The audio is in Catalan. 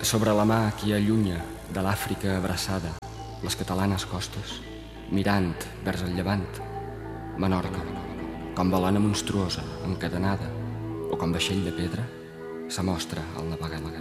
Sobre la mà qui allunya de l'Àfrica abraçada les catalanes costes, mirant vers el llevant, Menorca, com balena monstruosa, encadenada, o com vaixell de pedra, s'amostra al navegar.